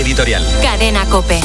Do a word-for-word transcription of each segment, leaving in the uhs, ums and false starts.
editorial. Cadena COPE.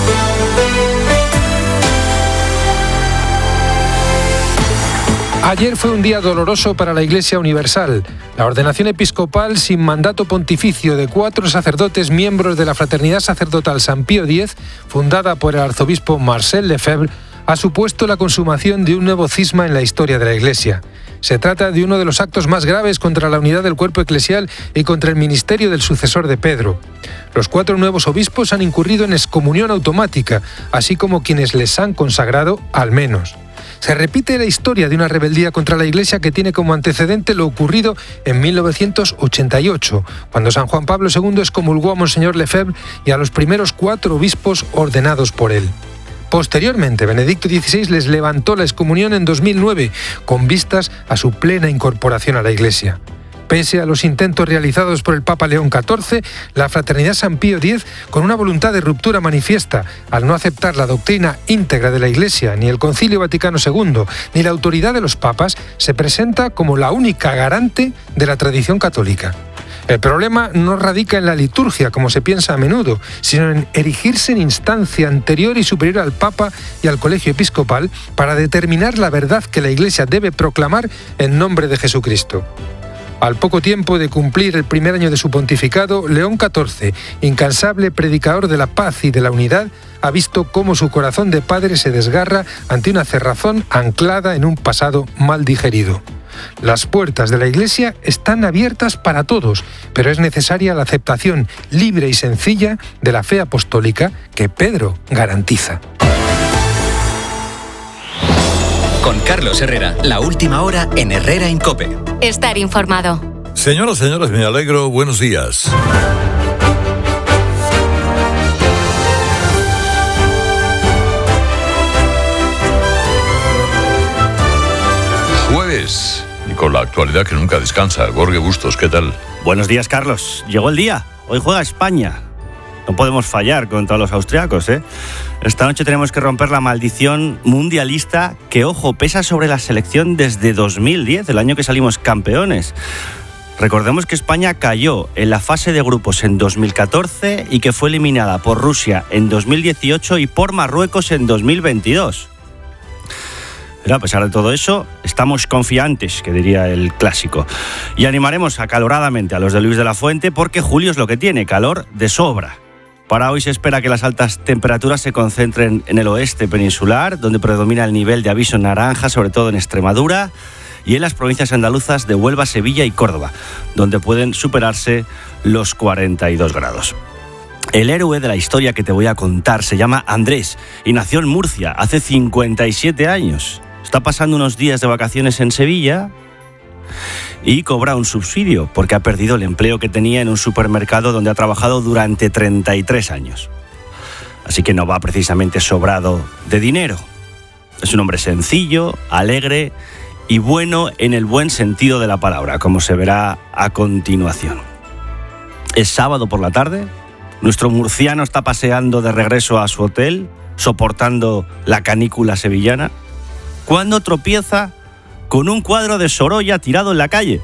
Ayer fue un día doloroso para la Iglesia Universal. La ordenación episcopal sin mandato pontificio de cuatro sacerdotes miembros de la Fraternidad Sacerdotal San Pío X, fundada por el arzobispo Marcel Lefebvre, ha supuesto la consumación de un nuevo cisma en la historia de la Iglesia. Se trata de uno de los actos más graves contra la unidad del cuerpo eclesial y contra el ministerio del sucesor de Pedro. Los cuatro nuevos obispos han incurrido en excomunión automática, así como quienes les han consagrado al menos. Se repite la historia de una rebeldía contra la Iglesia que tiene como antecedente lo ocurrido en mil novecientos ochenta y ocho, cuando San Juan Pablo segundo excomulgó a Monseñor Lefebvre y a los primeros cuatro obispos ordenados por él. Posteriormente, Benedicto dieciséis les levantó la excomunión en dos mil nueve, con vistas a su plena incorporación a la Iglesia. Pese a los intentos realizados por el Papa León catorce, la Fraternidad San Pío X, con una voluntad de ruptura manifiesta al no aceptar la doctrina íntegra de la Iglesia, ni el Concilio Vaticano segundo, ni la autoridad de los papas, se presenta como la única garante de la tradición católica. El problema no radica en la liturgia, como se piensa a menudo, sino en erigirse en instancia anterior y superior al Papa y al Colegio Episcopal para determinar la verdad que la Iglesia debe proclamar en nombre de Jesucristo. Al poco tiempo de cumplir el primer año de su pontificado, León catorce, incansable predicador de la paz y de la unidad, ha visto cómo su corazón de padre se desgarra ante una cerrazón anclada en un pasado mal digerido. Las puertas de la Iglesia están abiertas para todos, pero es necesaria la aceptación libre y sencilla de la fe apostólica que Pedro garantiza. Con Carlos Herrera, la última hora en Herrera en COPE. Estar informado. Señoras, señores, me alegro. Buenos días. Jueves, y con la actualidad que nunca descansa. Jorge Bustos, ¿qué tal? Buenos días, Carlos. Llegó el día. Hoy juega España. No podemos fallar contra los austriacos, ¿eh? Esta noche tenemos que romper la maldición mundialista que, ojo, pesa sobre la selección desde dos mil diez, el año que salimos campeones. Recordemos que España cayó en la fase de grupos en dos mil catorce y que fue eliminada por Rusia en dos mil dieciocho y por Marruecos en dos mil veintidós. Pero a pesar de todo eso, estamos confiantes, que diría el clásico. Y animaremos acaloradamente a los de Luis de la Fuente porque julio es lo que tiene, calor de sobra. Para hoy se espera que las altas temperaturas se concentren en el oeste peninsular, donde predomina el nivel de aviso naranja, sobre todo en Extremadura, y en las provincias andaluzas de Huelva, Sevilla y Córdoba, donde pueden superarse los cuarenta y dos grados. El héroe de la historia que te voy a contar se llama Andrés y nació en Murcia hace cincuenta y siete años. Está pasando unos días de vacaciones en Sevilla y cobra un subsidio porque ha perdido el empleo que tenía en un supermercado donde ha trabajado durante treinta y tres años. Así que no va precisamente sobrado de dinero. Es un hombre sencillo, alegre y bueno en el buen sentido de la palabra, como se verá a continuación. Es sábado por la tarde, nuestro murciano está paseando de regreso a su hotel, soportando la canícula sevillana, cuando tropieza con un cuadro de Sorolla tirado en la calle.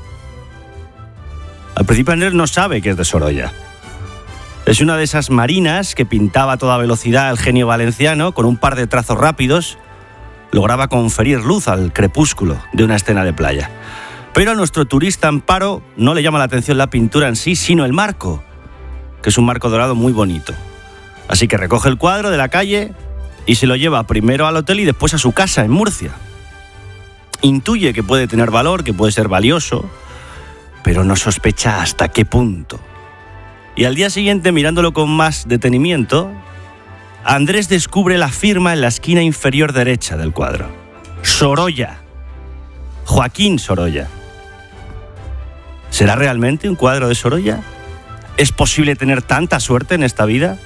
Al principio Andrés no sabe que es de Sorolla. Es una de esas marinas que pintaba a toda velocidad el genio valenciano, con un par de trazos rápidos, lograba conferir luz al crepúsculo de una escena de playa. Pero a nuestro turista Amparo no le llama la atención la pintura en sí, sino el marco, que es un marco dorado muy bonito. Así que recoge el cuadro de la calle y se lo lleva primero al hotel y después a su casa en Murcia. Intuye que puede tener valor, que puede ser valioso, pero no sospecha hasta qué punto. Y al día siguiente, mirándolo con más detenimiento, Andrés descubre la firma en la esquina inferior derecha del cuadro. Sorolla. Joaquín Sorolla. ¿Será realmente un cuadro de Sorolla? ¿Es posible tener tanta suerte en esta vida?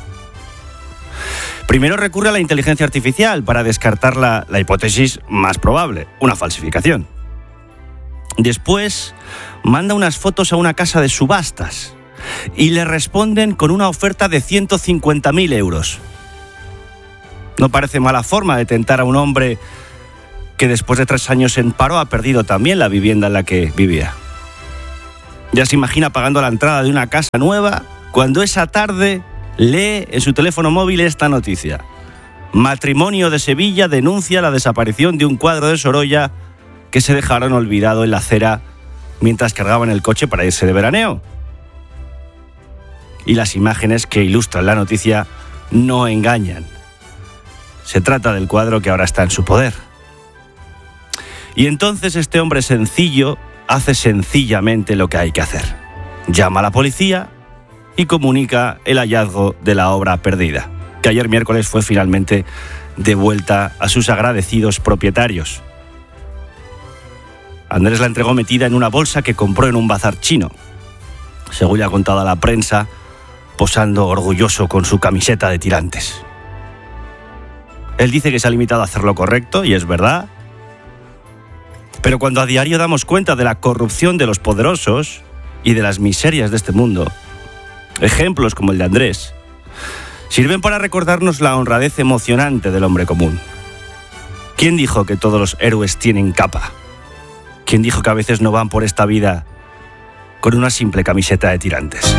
Primero recurre a la inteligencia artificial para descartar la, la hipótesis más probable, una falsificación. Después manda unas fotos a una casa de subastas y le responden con una oferta de ciento cincuenta mil euros. No parece mala forma de tentar a un hombre que después de tres años en paro ha perdido también la vivienda en la que vivía. Ya se imagina pagando la entrada de una casa nueva cuando esa tarde lee en su teléfono móvil esta noticia. Matrimonio de Sevilla denuncia la desaparición de un cuadro de Sorolla que se dejaron olvidado en la acera mientras cargaban el coche para irse de veraneo. Y las imágenes que ilustran la noticia no engañan. Se trata del cuadro que ahora está en su poder. Y entonces este hombre sencillo hace sencillamente lo que hay que hacer. Llama a la policía y comunica el hallazgo de la obra perdida, que ayer miércoles fue finalmente devuelta a sus agradecidos propietarios. Andrés la entregó metida en una bolsa que compró en un bazar chino, según le ha contado a la prensa, posando orgulloso con su camiseta de tirantes. Él dice que se ha limitado a hacer lo correcto, y es verdad, pero cuando a diario damos cuenta de la corrupción de los poderosos y de las miserias de este mundo, ejemplos como el de Andrés sirven para recordarnos la honradez emocionante del hombre común. ¿Quién dijo que todos los héroes tienen capa? ¿Quién dijo que a veces no van por esta vida con una simple camiseta de tirantes?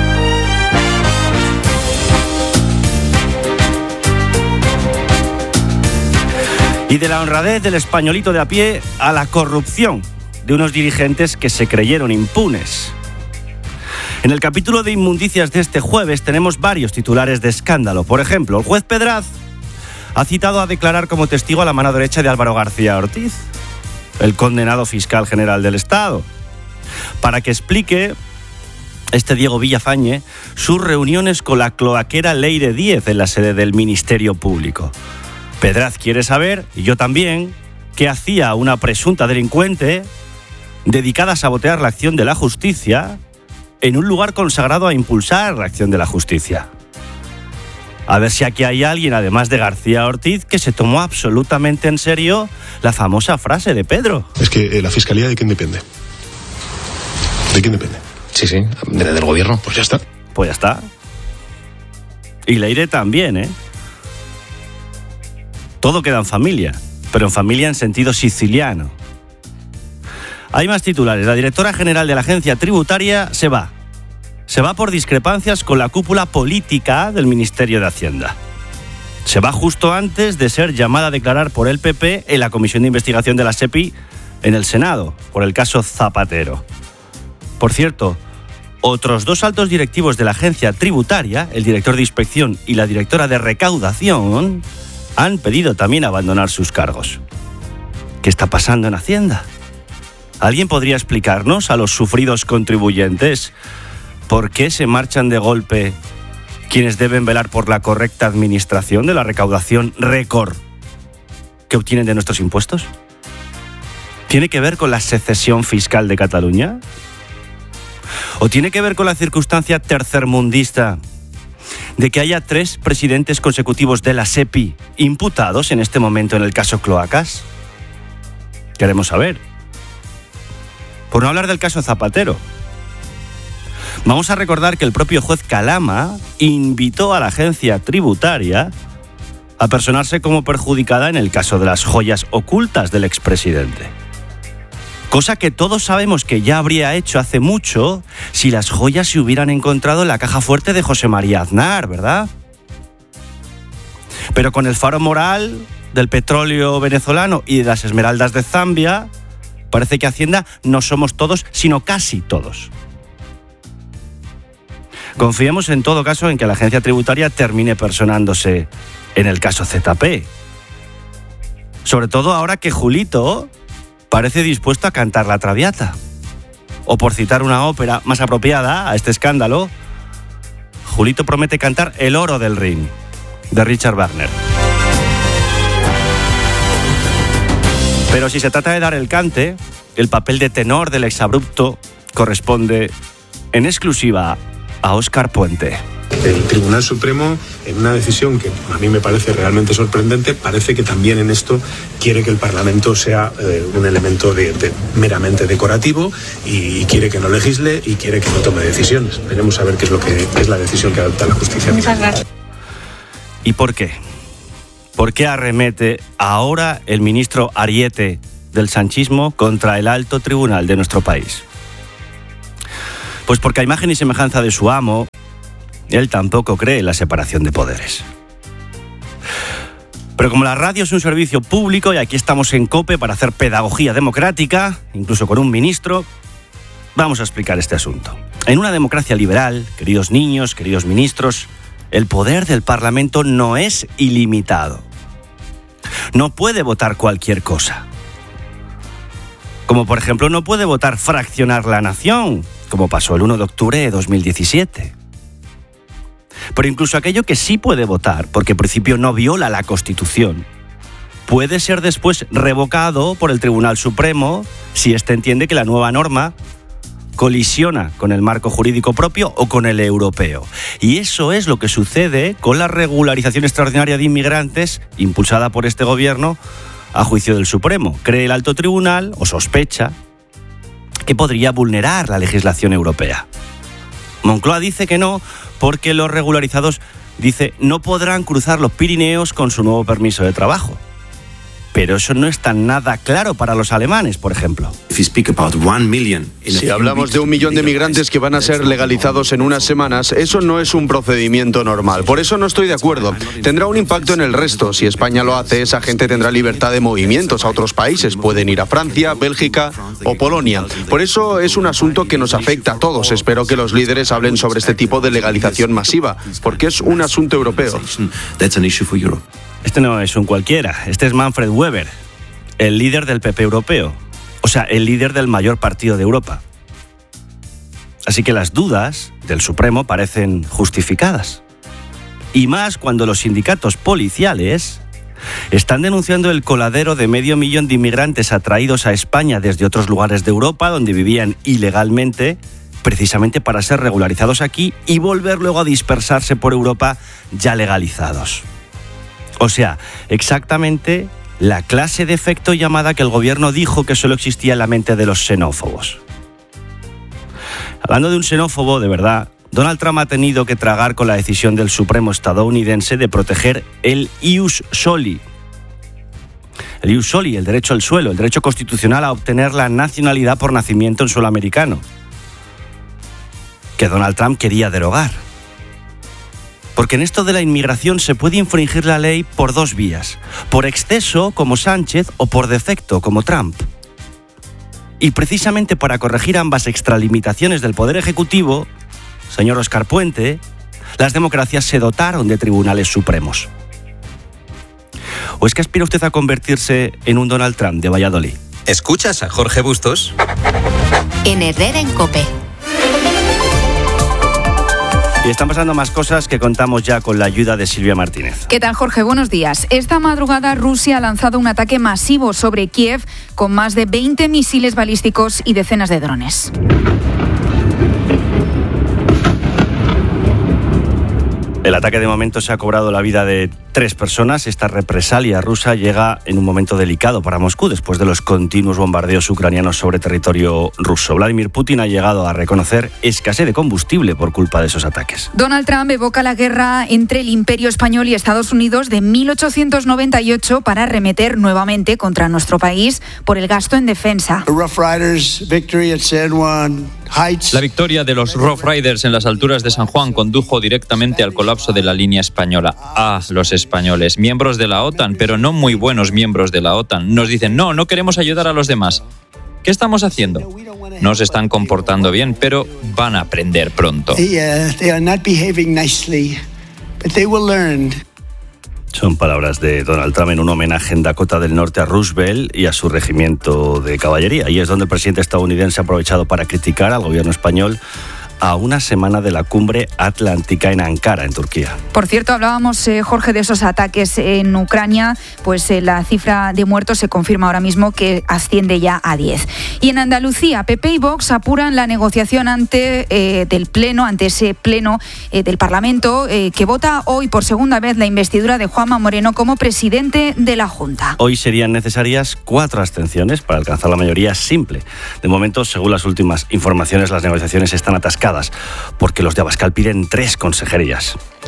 Y de la honradez del españolito de a pie a la corrupción de unos dirigentes que se creyeron impunes. En el capítulo de inmundicias de este jueves tenemos varios titulares de escándalo. Por ejemplo, el juez Pedraz ha citado a declarar como testigo a la mano derecha de Álvaro García Ortiz, el condenado fiscal general del Estado, para que explique este Diego Villafañe sus reuniones con la cloaquera Leire Díez en la sede del Ministerio Público. Pedraz quiere saber, y yo también, qué hacía una presunta delincuente dedicada a sabotear la acción de la justicia en un lugar consagrado a impulsar la acción de la justicia. A ver si aquí hay alguien, además de García Ortiz, que se tomó absolutamente en serio la famosa frase de Pedro. Es que eh, la Fiscalía, ¿de quién depende? ¿De quién depende? Sí, sí, de, del gobierno. Pues ya está. Pues ya está. Y Leire también, ¿eh? Todo queda en familia, pero en familia en sentido siciliano. Hay más titulares. La directora general de la agencia tributaria se va. Se va por discrepancias con la cúpula política del Ministerio de Hacienda. Se va justo antes de ser llamada a declarar por el P P en la Comisión de Investigación de la SEPI en el Senado, por el caso Zapatero. Por cierto, otros dos altos directivos de la agencia tributaria, el director de inspección y la directora de recaudación, han pedido también abandonar sus cargos. ¿Qué está pasando en Hacienda? ¿Alguien podría explicarnos a los sufridos contribuyentes por qué se marchan de golpe quienes deben velar por la correcta administración de la recaudación récord que obtienen de nuestros impuestos? ¿Tiene que ver con la secesión fiscal de Cataluña? ¿O tiene que ver con la circunstancia tercermundista de que haya tres presidentes consecutivos de la SEPI imputados en este momento en el caso Cloacas? Queremos saber. Por no hablar del caso Zapatero. Vamos a recordar que el propio juez Calama invitó a la agencia tributaria a personarse como perjudicada en el caso de las joyas ocultas del expresidente. Cosa que todos sabemos que ya habría hecho hace mucho si las joyas se hubieran encontrado en la caja fuerte de José María Aznar, ¿verdad? Pero con el faro moral del petróleo venezolano y de las esmeraldas de Zambia, parece que Hacienda no somos todos, sino casi todos. Confiemos en todo caso en que la agencia tributaria termine personándose en el caso Z P. Sobre todo ahora que Julito parece dispuesto a cantar la Traviata. O por citar una ópera más apropiada a este escándalo, Julito promete cantar El oro del Rin, de Richard Wagner. Pero si se trata de dar el cante, el papel de tenor del exabrupto corresponde en exclusiva a Óscar Puente. El Tribunal Supremo, en una decisión que a mí me parece realmente sorprendente, parece que también en esto quiere que el Parlamento sea eh, un elemento de, de, meramente decorativo y quiere que no legisle y quiere que no tome decisiones. Veremos a ver qué es, lo que, qué es la decisión que adopta la justicia. Muchas gracias. ¿Y por qué? ¿Por qué arremete ahora el ministro Ariete del sanchismo contra el alto tribunal de nuestro país? Pues porque a imagen y semejanza de su amo, Él tampoco cree en la separación de poderes. Pero como la radio es un servicio público y aquí estamos en COPE para hacer pedagogía democrática, incluso con un ministro, vamos a explicar este asunto. En una democracia liberal, queridos niños, queridos ministros, el poder del Parlamento no es ilimitado. No puede votar cualquier cosa. Como por ejemplo no puede votar fraccionar la nación, como pasó el uno de octubre de dos mil diecisiete. Pero incluso aquello que sí puede votar, porque en principio no viola la Constitución, puede ser después revocado por el Tribunal Supremo si éste entiende que la nueva norma colisiona con el marco jurídico propio o con el europeo. Y eso es lo que sucede con la regularización extraordinaria de inmigrantes impulsada por este gobierno a juicio del Supremo. Cree el alto tribunal, o sospecha, que podría vulnerar la legislación europea. Moncloa dice que no, porque los regularizados, dice, no podrán cruzar los Pirineos con su nuevo permiso de trabajo. Pero eso no está nada claro para los alemanes, por ejemplo. Si hablamos de un millón de migrantes que van a ser legalizados en unas semanas, eso no es un procedimiento normal. Por eso no estoy de acuerdo. Tendrá un impacto en el resto. Si España lo hace, esa gente tendrá libertad de movimientos a otros países. Pueden ir a Francia, Bélgica o Polonia. Por eso es un asunto que nos afecta a todos. Espero que los líderes hablen sobre este tipo de legalización masiva, porque es un asunto europeo. Este no es un cualquiera, este es Manfred Weber, el líder del P P europeo, o sea, el líder del mayor partido de Europa. Así que las dudas del Supremo parecen justificadas. Y más cuando los sindicatos policiales están denunciando el coladero de medio millón de inmigrantes atraídos a España desde otros lugares de Europa donde vivían ilegalmente, precisamente para ser regularizados aquí y volver luego a dispersarse por Europa ya legalizados. O sea, exactamente la clase de efecto llamada que el gobierno dijo que solo existía en la mente de los xenófobos. Hablando de un xenófobo, de verdad, Donald Trump ha tenido que tragar con la decisión del Supremo estadounidense de proteger el ius soli. El ius soli, el derecho al suelo, el derecho constitucional a obtener la nacionalidad por nacimiento en suelo americano, que Donald Trump quería derogar. Porque en esto de la inmigración se puede infringir la ley por dos vías. Por exceso, como Sánchez, o por defecto, como Trump. Y precisamente para corregir ambas extralimitaciones del Poder Ejecutivo, señor Óscar Puente, las democracias se dotaron de tribunales supremos. ¿O es que aspira usted a convertirse en un Donald Trump de Valladolid? ¿Escuchas a Jorge Bustos? En Herrera en COPE. Y están pasando más cosas que contamos ya con la ayuda de Silvia Martínez. ¿Qué tal, Jorge? Buenos días. Esta madrugada Rusia ha lanzado un ataque masivo sobre Kiev con más de veinte misiles balísticos y decenas de drones. El ataque de momento se ha cobrado la vida de tres personas. Esta represalia rusa llega en un momento delicado para Moscú después de los continuos bombardeos ucranianos sobre territorio ruso. Vladimir Putin ha llegado a reconocer escasez de combustible por culpa de esos ataques. Donald Trump evoca la guerra entre el Imperio Español y Estados Unidos de mil ochocientos noventa y ocho para arremeter nuevamente contra nuestro país por el gasto en defensa. La victoria de los Rough Riders en las alturas de San Juan condujo directamente al colapso de la línea española. Ah, los españoles, miembros de la OTAN, pero no muy buenos miembros de la OTAN, nos dicen, no, no queremos ayudar a los demás. ¿Qué estamos haciendo? No se están comportando bien, pero van a aprender pronto. Son palabras de Donald Trump en un homenaje en Dakota del Norte a Roosevelt y a su regimiento de caballería. Y es donde el presidente estadounidense ha aprovechado para criticar al gobierno español a una semana de la cumbre atlántica en Ankara, en Turquía. Por cierto, hablábamos, eh, Jorge, de esos ataques en Ucrania, pues eh, la cifra de muertos se confirma ahora mismo que asciende ya a diez. Y en Andalucía, P P y Vox apuran la negociación ante eh, del pleno, ante ese pleno eh, del Parlamento eh, que vota hoy por segunda vez la investidura de Juanma Moreno como presidente de la Junta. Hoy serían necesarias cuatro abstenciones para alcanzar la mayoría simple. De momento, según las últimas informaciones, las negociaciones están atascadas porque los de Abascal piden tres consejerías.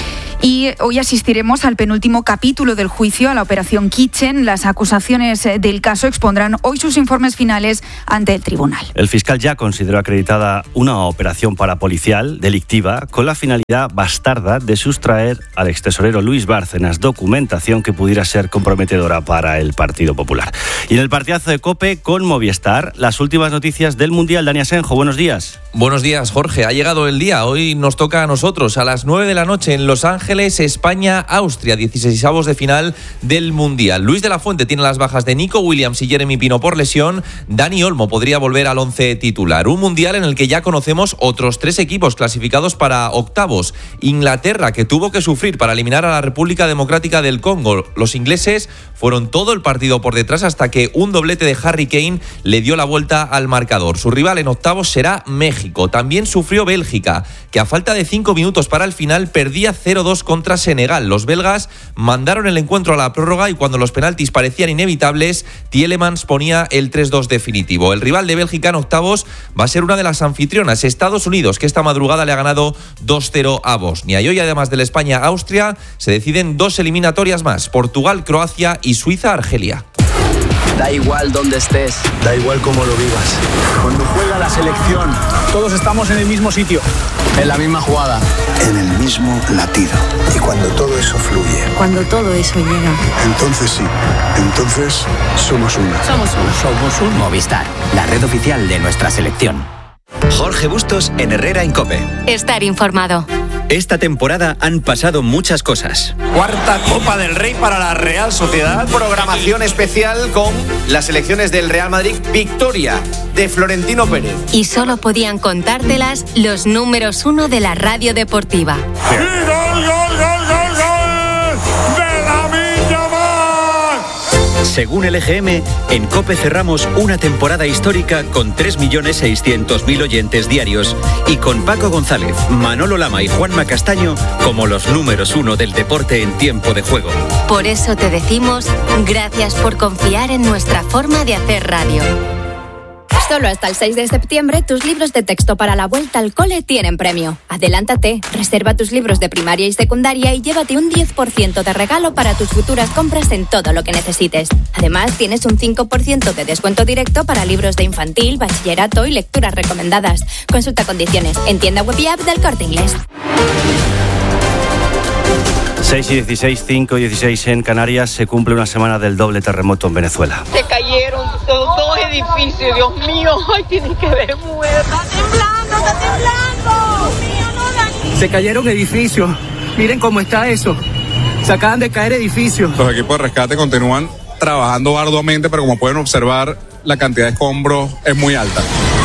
Y hoy asistiremos al penúltimo capítulo del juicio a la operación Kitchen. Las acusaciones del caso expondrán hoy sus informes finales ante el tribunal. El fiscal ya consideró acreditada una operación parapolicial delictiva con la finalidad bastarda de sustraer al extesorero Luis Bárcenas documentación que pudiera ser comprometedora para el Partido Popular. Y en el partidazo de COPE con Movistar, las últimas noticias del Mundial. Dani Asenjo, buenos días. Buenos días, Jorge. Ha llegado el día. Hoy nos toca a nosotros a las nueve de la noche en Los Ángeles, España, Austria, dieciseisavos de final del Mundial. Luis de la Fuente tiene las bajas de Nico Williams y Jeremy Pino por lesión. Dani Olmo podría volver al once titular. Un Mundial en el que ya conocemos otros tres equipos clasificados para octavos. Inglaterra, que tuvo que sufrir para eliminar a la República Democrática del Congo. Los ingleses fueron todo el partido por detrás hasta que un doblete de Harry Kane le dio la vuelta al marcador. Su rival en octavos será México. También sufrió Bélgica, que a falta de cinco minutos para el final perdía cero dos contra Senegal. Los belgas mandaron el encuentro a la prórroga y cuando los penaltis parecían inevitables, Tielemans ponía el tres dos definitivo. El rival de Bélgica en octavos va a ser una de las anfitrionas, Estados Unidos, que esta madrugada le ha ganado dos cero a Bosnia. Y hoy, además de la España-Austria, se deciden dos eliminatorias más: Portugal, Croacia y Suiza-Argelia. Da igual dónde estés, da igual cómo lo vivas. Cuando juega la selección, todos estamos en el mismo sitio, en la misma jugada, en el mismo latido. Y cuando todo eso fluye, cuando todo eso llega, entonces sí, entonces somos uno. Somos uno. Somos un Movistar, la red oficial de nuestra selección. Jorge Bustos en Herrera en COPE. Estar informado. Esta temporada han pasado muchas cosas. Cuarta Copa del Rey para la Real Sociedad. Programación especial con las selecciones del Real Madrid. Victoria de Florentino Pérez. Y solo podían contártelas los números uno de la radio deportiva. ¡Y gol, gol, gol, gol, gol! ¡De Lamine Yamal! Según el E G M, en COPE cerramos una temporada histórica con tres millones seiscientos mil oyentes diarios y con Paco González, Manolo Lama y Juanma Castaño como los números uno del deporte en tiempo de juego. Por eso te decimos gracias por confiar en nuestra forma de hacer radio. Solo hasta el seis de septiembre, tus libros de texto para la vuelta al cole tienen premio. Adelántate, reserva tus libros de primaria y secundaria y llévate un diez por ciento de regalo para tus futuras compras en todo lo que necesites. Además, tienes un cinco por ciento de descuento directo para libros de infantil, bachillerato y lecturas recomendadas. Consulta condiciones en tienda web y app del Corte Inglés. seis y dieciséis, cinco y dieciséis en Canarias. Se cumple una semana del doble terremoto en Venezuela. Se cayeron dos edificios, Dios mío. Ay, tienen que ver muertos. Está temblando, está temblando. Dios mío, no, Dani. Se cayeron edificios. Miren cómo está eso. Se acaban de caer edificios. Los equipos de rescate continúan trabajando arduamente, pero como pueden observar, la cantidad de escombros es muy alta.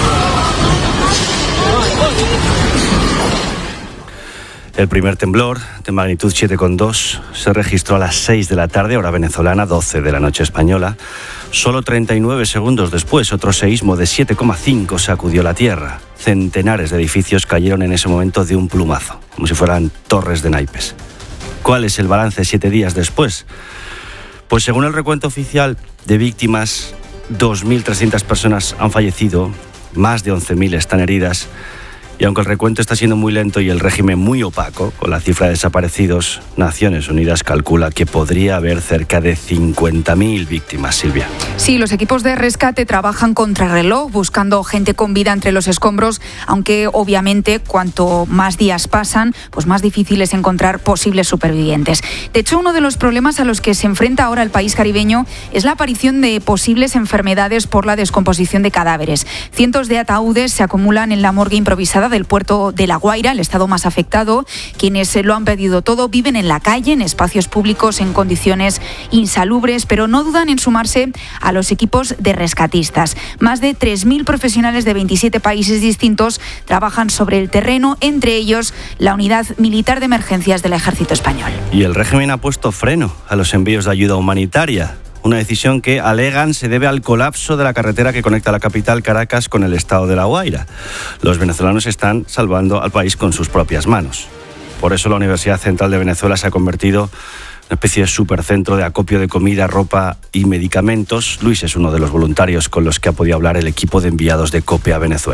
El primer temblor, de magnitud siete coma dos, se registró a las seis de la tarde, hora venezolana, doce de la noche española. Solo treinta y nueve segundos después, otro seísmo de siete coma cinco sacudió la tierra. Centenares de edificios cayeron en ese momento de un plumazo, como si fueran torres de naipes. ¿Cuál es el balance siete días después? Pues según el recuento oficial de víctimas, dos mil trescientas personas han fallecido, más de once mil están heridas. Y aunque el recuento está siendo muy lento y el régimen muy opaco, con la cifra de desaparecidos, Naciones Unidas calcula que podría haber cerca de cincuenta mil víctimas, Silvia. Sí, los equipos de rescate trabajan contrarreloj, buscando gente con vida entre los escombros, aunque obviamente cuanto más días pasan, pues más difícil es encontrar posibles supervivientes. De hecho, uno de los problemas a los que se enfrenta ahora el país caribeño es la aparición de posibles enfermedades por la descomposición de cadáveres. Cientos de ataúdes se acumulan en la morgue improvisada del puerto de La Guaira, el estado más afectado. Quienes lo han pedido todo viven en la calle, en espacios públicos, en condiciones insalubres, pero no dudan en sumarse a los equipos de rescatistas. Más de tres mil profesionales de veintisiete países distintos trabajan sobre el terreno, entre ellos la Unidad Militar de Emergencias del Ejército Español. Y el régimen ha puesto freno a los envíos de ayuda humanitaria. Una decisión que, alegan, se debe al colapso de la carretera que conecta la capital Caracas con el estado de La Guaira. Los venezolanos están salvando al país con sus propias manos. Por eso la Universidad Central de Venezuela se ha convertido en una especie de supercentro de acopio de comida, ropa y medicamentos. Luis es uno de los voluntarios con los que ha podido hablar el equipo de enviados de COPE a Venezuela.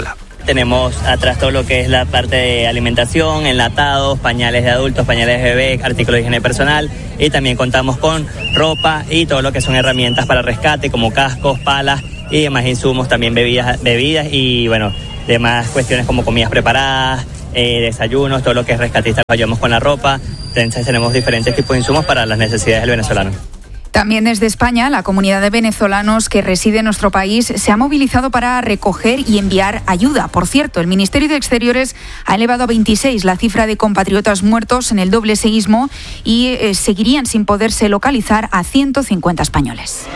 Tenemos atrás todo lo que es la parte de alimentación, enlatados, pañales de adultos, pañales de bebé, artículos de higiene personal, y también contamos con ropa y todo lo que son herramientas para rescate como cascos, palas y demás insumos, también bebidas, bebidas y bueno, demás cuestiones como comidas preparadas, eh, desayunos, todo lo que es rescatista lo ayudamos con la ropa. Entonces tenemos diferentes tipos de insumos para las necesidades del venezolano. También desde España, la comunidad de venezolanos que reside en nuestro país se ha movilizado para recoger y enviar ayuda. Por cierto, el Ministerio de Exteriores ha elevado a veintiséis la cifra de compatriotas muertos en el doble seísmo y eh, seguirían sin poderse localizar a ciento cincuenta españoles.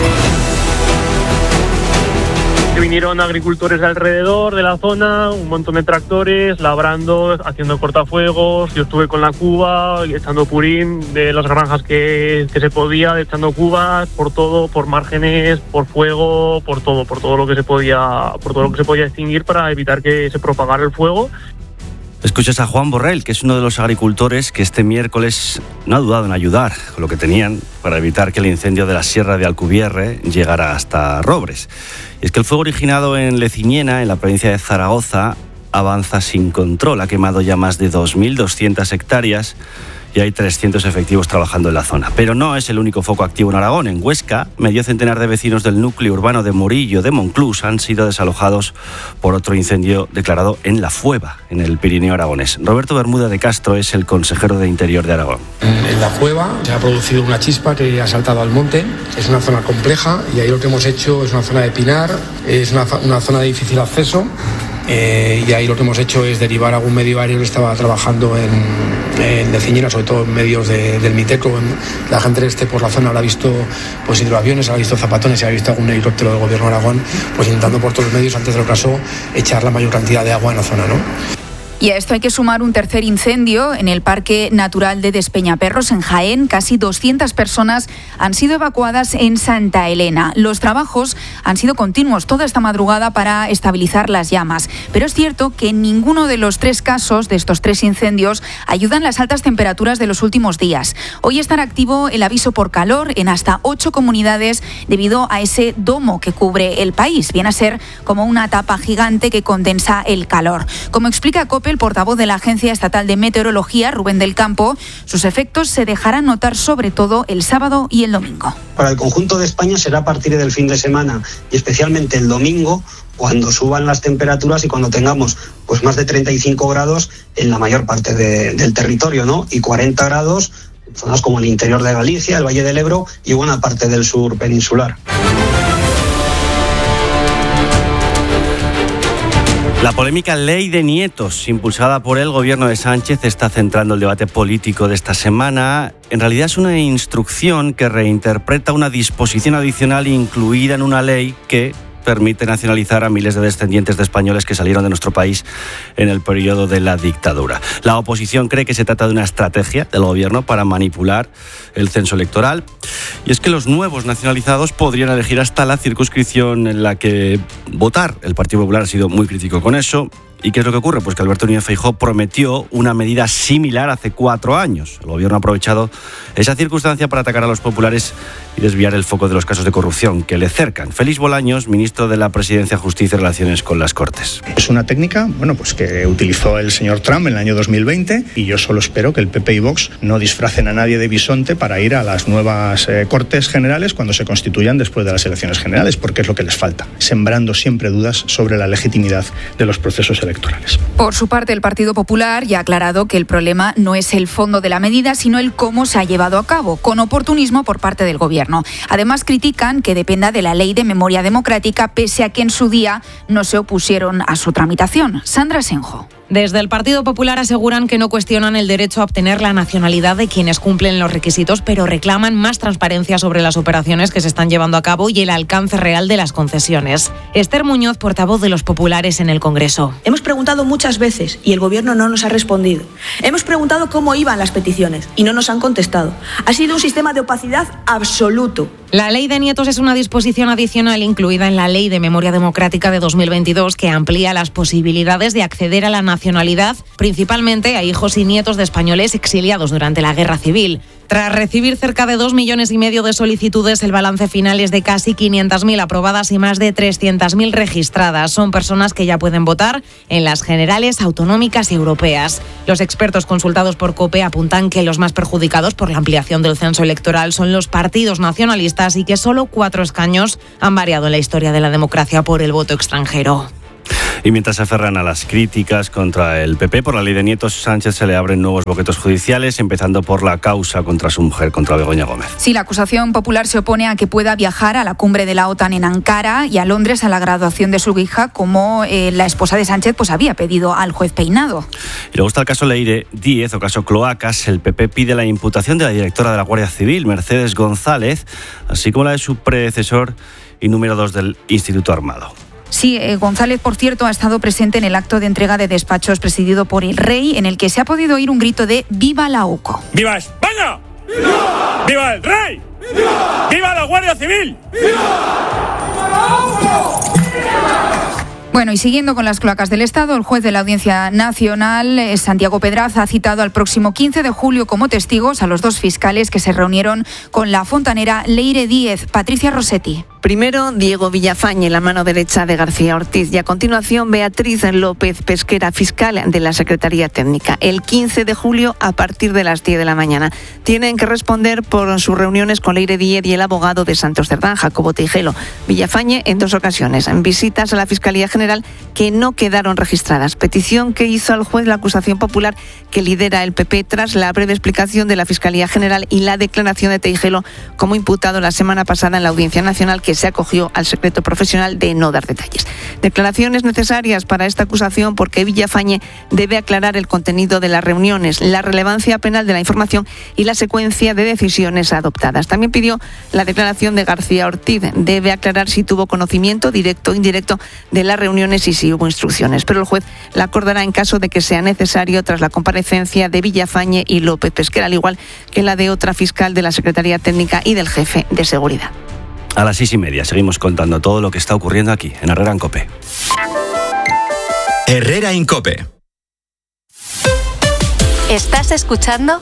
Vinieron agricultores de alrededor de la zona, un montón de tractores, labrando, haciendo cortafuegos. Yo estuve con la cuba, echando purín de las granjas que, que se podía, echando cubas por todo, por márgenes, por fuego, por todo, por todo lo que se podía, por todo lo que se podía extinguir para evitar que se propagara el fuego. Escuchas a Juan Borrell, que es uno de los agricultores que este miércoles no ha dudado en ayudar con lo que tenían para evitar que el incendio de la Sierra de Alcubierre llegara hasta Robres. Y es que el fuego originado en Leciñena, en la provincia de Zaragoza, avanza sin control. Ha quemado ya más de dos mil doscientas hectáreas y hay trescientos efectivos trabajando en la zona. Pero no es el único foco activo en Aragón. En Huesca, medio centenar de vecinos del núcleo urbano de Morillo de Monclús han sido desalojados por otro incendio declarado en La Fueva, en el Pirineo aragonés. Roberto Bermuda de Castro es el consejero de Interior de Aragón. En La Fueva se ha producido una chispa que ha saltado al monte. Es una zona compleja y ahí lo que hemos hecho es una zona de pinar, es una, una zona de difícil acceso. Eh, y ahí lo que hemos hecho es derivar a algún medio aéreo que estaba trabajando en, en Leciñena, sobre todo en medios de, del Miteco. La gente que esté por la zona habrá visto pues, hidroaviones, habrá visto zapatones, habrá visto algún helicóptero del gobierno de Aragón, pues intentando por todos los medios, antes del ocaso, echar la mayor cantidad de agua en la zona, ¿no? Y a esto hay que sumar un tercer incendio en el Parque Natural de Despeñaperros, en Jaén. Casi doscientas personas han sido evacuadas en Santa Elena. Los trabajos han sido continuos toda esta madrugada para estabilizar las llamas. Pero es cierto que en ninguno de los tres casos de estos tres incendios ayudan las altas temperaturas de los últimos días. Hoy estará activo el aviso por calor en hasta ocho comunidades debido a ese domo que cubre el país. Viene a ser como una tapa gigante que condensa el calor. Como explica COPE, el portavoz de la Agencia Estatal de Meteorología, Rubén del Campo, sus efectos se dejarán notar sobre todo el sábado y el domingo. Para el conjunto de España será a partir del fin de semana y especialmente el domingo, cuando suban las temperaturas y cuando tengamos pues más de treinta y cinco grados en la mayor parte de, del territorio, ¿no? Y cuarenta grados en zonas como el interior de Galicia, el Valle del Ebro y buena parte del sur peninsular. La polémica ley de nietos, impulsada por el gobierno de Sánchez, está centrando el debate político de esta semana. En realidad es una instrucción que reinterpreta una disposición adicional incluida en una ley que permite nacionalizar a miles de descendientes de españoles que salieron de nuestro país en el periodo de la dictadura. La oposición cree que se trata de una estrategia del gobierno para manipular el censo electoral. Y es que los nuevos nacionalizados podrían elegir hasta la circunscripción en la que votar. El Partido Popular ha sido muy crítico con eso. ¿Y qué es lo que ocurre? Pues que Alberto Núñez Feijóo prometió una medida similar hace cuatro años. El gobierno ha aprovechado esa circunstancia para atacar a los populares y desviar el foco de los casos de corrupción que le cercan. Félix Bolaños, ministro de la Presidencia, Justicia y Relaciones con las Cortes. Es una técnica, bueno, pues que utilizó el señor Trump en el año dos mil veinte y yo solo espero que el P P y Vox no disfracen a nadie de bisonte para ir a las nuevas eh, Cortes Generales cuando se constituyan después de las elecciones generales, porque es lo que les falta, sembrando siempre dudas sobre la legitimidad de los procesos electorales. electorales. Por su parte, el Partido Popular ya ha aclarado que el problema no es el fondo de la medida, sino el cómo se ha llevado a cabo, con oportunismo por parte del Gobierno. Además, critican que dependa de la Ley de Memoria Democrática, pese a que en su día no se opusieron a su tramitación. Sandra Senjo. Desde el Partido Popular aseguran que no cuestionan el derecho a obtener la nacionalidad de quienes cumplen los requisitos, pero reclaman más transparencia sobre las operaciones que se están llevando a cabo y el alcance real de las concesiones. Esther Muñoz, portavoz de los populares en el Congreso. Hemos preguntado muchas veces y el Gobierno no nos ha respondido. Hemos preguntado cómo iban las peticiones y no nos han contestado. Ha sido un sistema de opacidad absoluto. La Ley de Nietos es una disposición adicional incluida en la Ley de Memoria Democrática de dos mil veintidós que amplía las posibilidades de acceder a la nacionalidad, principalmente a hijos y nietos de españoles exiliados durante la Guerra Civil. Tras recibir cerca de dos millones y medio de solicitudes, el balance final es de casi quinientas mil aprobadas y más de trescientas mil registradas. Son personas que ya pueden votar en las generales, autonómicas y europeas. Los expertos consultados por COPE apuntan que los más perjudicados por la ampliación del censo electoral son los partidos nacionalistas y que solo cuatro escaños han variado en la historia de la democracia por el voto extranjero. Y mientras se aferran a las críticas contra el P P por la ley de nietos, Sánchez se le abren nuevos boquetos judiciales, empezando por la causa contra su mujer, contra Begoña Gómez. Sí, la acusación popular se opone a que pueda viajar a la cumbre de la OTAN en Ankara y a Londres a la graduación de su hija, como eh, la esposa de Sánchez pues había pedido al juez Peinado. Y luego está el caso Leire Díez o caso Cloacas. El P P pide la imputación de la directora de la Guardia Civil, Mercedes González, así como la de su predecesor y número dos del Instituto Armado. Sí, eh, González, por cierto, ha estado presente en el acto de entrega de despachos presidido por el rey, en el que se ha podido oír un grito de ¡Viva la U C O! ¡Viva España! ¡Viva! ¡Viva el rey! ¡Viva! ¡Viva la Guardia Civil! ¡Viva! ¡Viva la U C O! Bueno, y siguiendo con las cloacas del Estado, el juez de la Audiencia Nacional, eh, Santiago Pedraza, ha citado al próximo quince de julio como testigos a los dos fiscales que se reunieron con la fontanera Leire Díez. Patricia Rossetti. Primero, Diego Villafañe, la mano derecha de García Ortiz, y a continuación Beatriz López Pesquera, fiscal de la Secretaría Técnica. El quince de julio a partir de las diez de la mañana. Tienen que responder por sus reuniones con Leire Díez y el abogado de Santos Cerdán, Jacobo Teijelo. Villafañe en dos ocasiones, en visitas a la Fiscalía General que no quedaron registradas. Petición que hizo al juez la acusación popular que lidera el P P tras la breve explicación de la Fiscalía General y la declaración de Teijelo como imputado la semana pasada en la Audiencia Nacional, que se acogió al secreto profesional de no dar detalles. Declaraciones necesarias para esta acusación porque Villafañe debe aclarar el contenido de las reuniones, la relevancia penal de la información y la secuencia de decisiones adoptadas. También pidió la declaración de García Ortiz. Debe aclarar si tuvo conocimiento directo o indirecto de las reuniones y si hubo instrucciones. Pero el juez la acordará en caso de que sea necesario tras la comparecencia de Villafañe y López Pesquera, al igual que la de otra fiscal de la Secretaría Técnica y del jefe de seguridad. A las seis y media seguimos contando todo lo que está ocurriendo aquí, en Herrera en COPE. Herrera en COPE. Estás escuchando